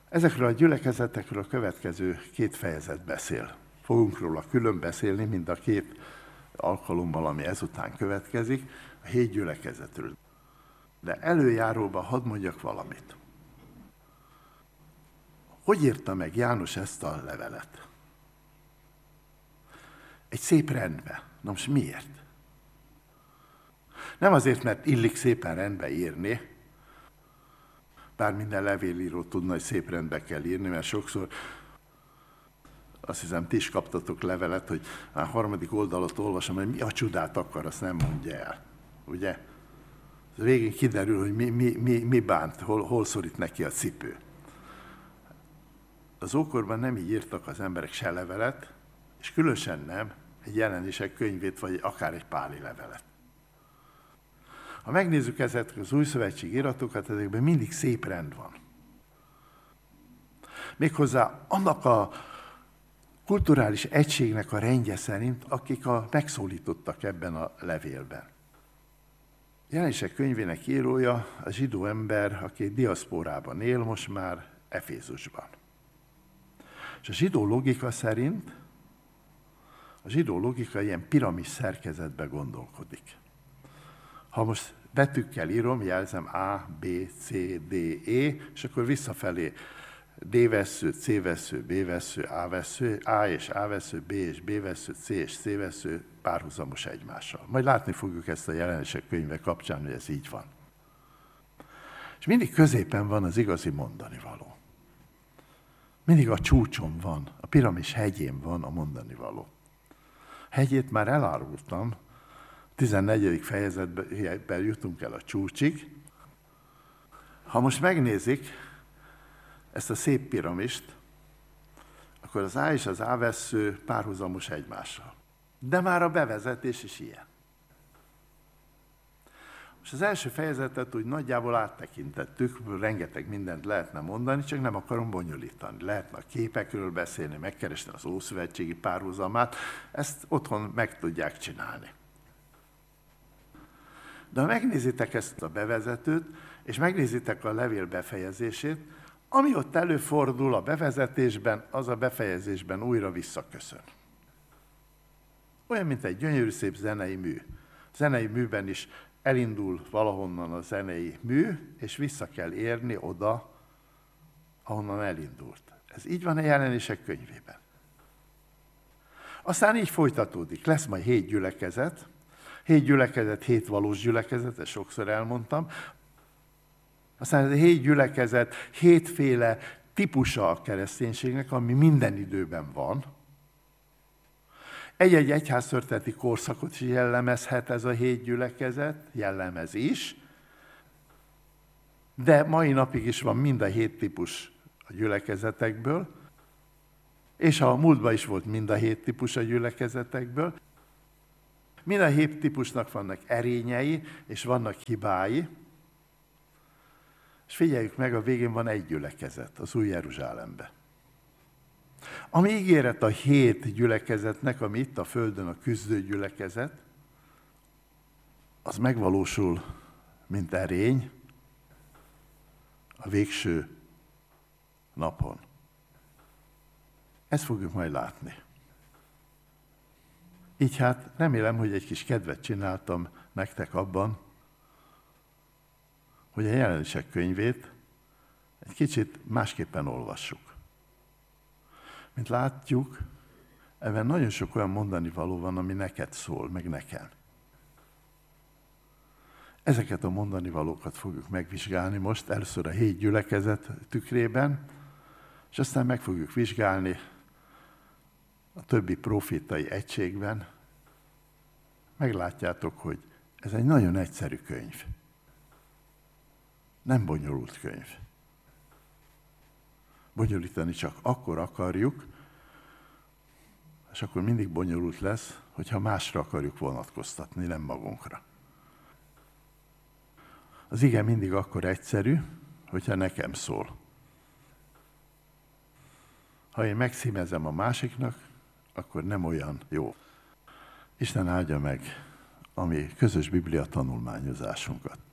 Ezekről a gyülekezetekről a következő 2 fejezet beszél. Fogunk róla külön beszélni, mind a 2 alkalommal, ami ezután következik, a 7 gyülekezetről. De előjáróban hadd mondjak valamit. Hogy írta meg János ezt a levelet? Egy szép rendbe. Na most miért? Nem azért, mert illik szépen rendbe írni, bár minden levélíró tudna, hogy szép rendbe kell írni, mert sokszor azt hiszem, ti is kaptatok levelet, hogy a 3. oldalat olvasom, hogy mi a csodát akar, azt nem mondja el. Ugye? Végén kiderül, hogy mi bánt, hol szorít neki a cipő. Az ókorban nem így írtak az emberek se levelet, és különösen nem egy Jelenések könyvét, vagy akár egy páli levelet. Ha megnézzük ezeket az újszövetségi iratokat, ezekben mindig szép rend van. Méghozzá annak a kulturális egységnek a rendje szerint, akik megszólítottak ebben a levélben. Jelenések könyvének írója a zsidó ember, aki diaszporában él, most már Efézusban. És a zsidó logika szerint, a zsidó logika ilyen piramis szerkezetben gondolkodik. Ha most betűkkel írom, jelzem A, B, C, D, E, és akkor visszafelé D vessző, C vessző, B vessző, A vessző, A és A vessző, B és B vessző, C és C vessző párhuzamos egymással. Majd látni fogjuk ezt a Jelenések könyve kapcsán, hogy ez így van. És mindig középen van az igazi mondanivaló. Mindig a csúcson van, a piramis hegyén van a mondanivaló. Hegyét már elárultam, 14. fejezetben jutunk el a csúcsig. Ha most megnézik ezt a szép piramist, akkor az A és az A vessző párhuzamos egymással. De már a bevezetés is ilyen. Most az első fejezetet úgy nagyjából áttekintettük, rengeteg mindent lehetne mondani, csak nem akarom bonyolítani. Lehetne a képekről beszélni, megkeresni az ószövetségi párhuzamát, ezt otthon meg tudják csinálni. De ha megnézitek ezt a bevezetőt, és megnézitek a levél befejezését, ami ott előfordul a bevezetésben, az a befejezésben újra visszaköszön. Olyan, mint egy gyönyörű szép zenei mű. Zenei műben is elindul valahonnan a zenei mű, és vissza kell érni oda, ahonnan elindult. Ez így van a Jelenések könyvében. Aztán így folytatódik. Lesz majd 7 gyülekezet. 7 gyülekezet, 7 valós gyülekezet, ezt sokszor elmondtam. Aztán ez a 7 gyülekezet, 7 féle típusa a kereszténységnek, ami minden időben van. Egy-egy egyháztörténeti korszakot is jellemezhet ez a 7 gyülekezet, jellemez is, de mai napig is van mind a 7 típus a gyülekezetekből, és a múltban is volt mind a 7 típus a gyülekezetekből. Mind a 7 típusnak vannak erényei, és vannak hibái, és figyeljük meg, a végén van egy gyülekezet, az Új Jeruzsálembe. Ami ígéret a 7 gyülekezetnek, ami itt a földön a küzdő gyülekezet, az megvalósul, mint erény a végső napon. Ezt fogjuk majd látni. Így hát remélem, hogy egy kis kedvet csináltam nektek abban, hogy a Jelenések könyvét egy kicsit másképpen olvassuk. Mint látjuk, ebben nagyon sok olyan mondani való van, ami neked szól, meg nekem. Ezeket a mondani valókat fogjuk megvizsgálni most, először a 7 gyülekezet tükrében, és aztán meg fogjuk vizsgálni a többi profétai egységben. Meglátjátok, hogy ez egy nagyon egyszerű könyv. Nem bonyolult könyv. Bonyolítani csak akkor akarjuk, és akkor mindig bonyolult lesz, hogyha másra akarjuk vonatkoztatni, nem magunkra. Az ige mindig akkor egyszerű, hogyha nekem szól. Ha én megszímezem a másiknak, akkor nem olyan jó. Isten áldja meg a mi közös Biblia tanulmányozásunkat.